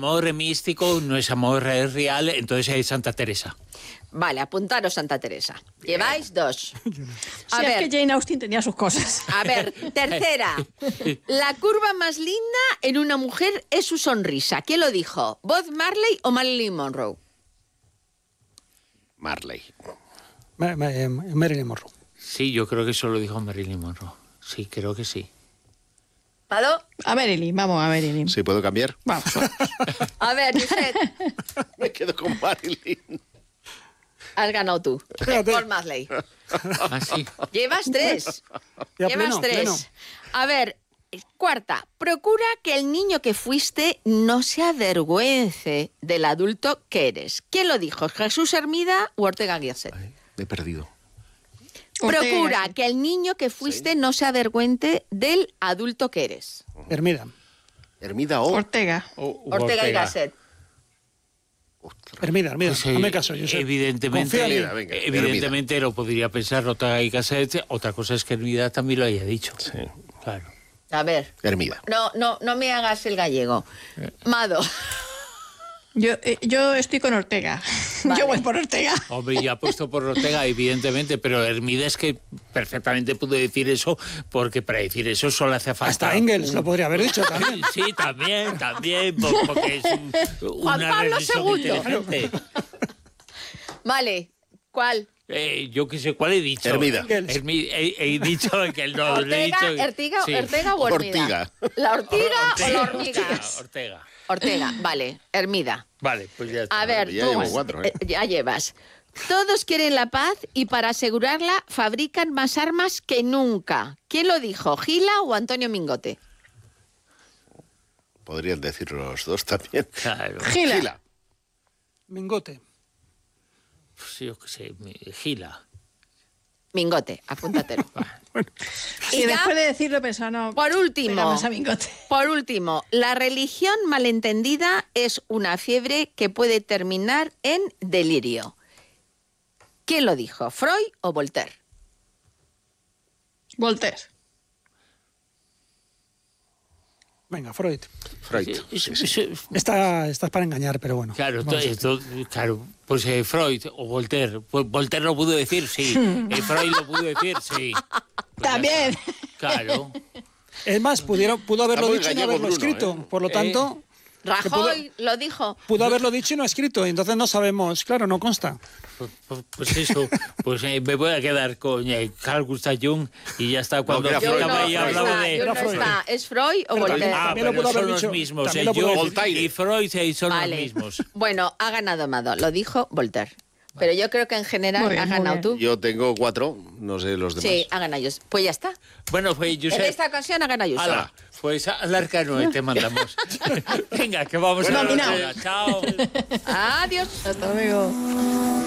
amor místico, no es amor real, entonces es Santa Teresa. Vale, apuntaros Santa Teresa. Lleváis 2. A ver, es que Jane Austen tenía sus cosas. A ver, tercera. La curva más linda en una mujer es su sonrisa. ¿Quién lo dijo? ¿Bob Marley o Marilyn Monroe? Marley. Marilyn Monroe. Sí, yo creo que eso lo dijo Marilyn Monroe. Sí, creo que sí. ¿Pado? A Marilyn, vamos a Marilyn. ¿Sí puedo cambiar? Vamos. A ver, Josep, Me quedo con Marilyn. has ganado tú. Espérate. Bob Marley. Ah, sí. Llevas 3. Ya, Llevas pleno, 3. pleno. A ver, cuarta. Procura que el niño que fuiste no se avergüence del adulto que eres. ¿Quién lo dijo? ¿Jesús Hermida o Ortega Gasset? Ay, me he perdido. Procura Ortega. que el niño que fuiste no se avergüence del adulto que eres. Hermida. Hermida o... Ortega. Ortega y Gasset. Hermida. Pues, No me caso, yo sé. evidentemente, Confía en mí. Hermida, venga, evidentemente lo podría pensar Ortega y Gasset. Otra cosa es que Hermida también lo haya dicho. Sí. Claro. A ver, Hermida. no me hagas el gallego. Mado. Yo estoy con Ortega. Vale. Yo voy por Ortega. Hombre, ya puesto por Ortega, evidentemente, pero Hermida es que perfectamente pudo decir eso, porque para decir eso solo hace falta... Hasta Engels lo podría haber dicho también. Sí, también, porque es Juan una Pablo reflexión II. inteligente. Vale, ¿cuál? Yo qué sé, ¿cuál he dicho? Hermida. He dicho que no, lo he dicho... Sí. Ortega o Hermida. Ortiga. ¿La ortiga o la hormiga? Ortega. Ortega, vale. Hermida. Vale, pues ya está. A ver, Ya tú, llevo 4, ¿eh? ya llevas. Todos quieren la paz y para asegurarla fabrican más armas que nunca. ¿Quién lo dijo, Gila o Antonio Mingote? Podrían decir los dos también. Claro. Gila. Mingote. Pues yo qué sé, Gila. Mingote, apúntatelo. Y ya, después de decirlo pensaba, no, por pega último, más a Mingote. la religión malentendida es una fiebre que puede terminar en delirio. ¿Quién lo dijo, Freud o Voltaire? Voltaire. Venga, Freud. Freud. Sí, sí. Estás para engañar, pero bueno. Claro, Vamos a ver. claro, pues Freud o Voltaire. Pues Voltaire lo pudo decir, sí. Freud lo pudo decir, sí. Pues ya También. está. Claro. Es más, pudo haberlo Está muy dicho y no gallego haberlo Bruno, escrito. ¿eh? Por lo tanto, Rajoy lo dijo. pudo haberlo dicho y no ha escrito. Y entonces no sabemos, claro, no consta. Pues eso, pues me voy a quedar con Carl Gustav Jung y ya está. Cuando que era Freud. acaba y hablaba de... Jung no Freud. está. ¿Es Freud o Pero Voltaire? también lo pero pudo haber son los dicho- mismos. también lo pudo Jung haber dicho- y Freud son Vale. los mismos. Bueno, ha ganado Mado, lo dijo Voltaire. Pero yo creo que en general Muy bien, has muy ganado bien. tú. Yo tengo 4, no sé los demás. Sí, ha ganado yo. Pues ya está. Bueno, pues yo En sé... esta ocasión ha ganado yo. Hala, pues al arcano te mandamos. Venga, que vamos a Nominado. la Chao. Adiós. Hasta luego.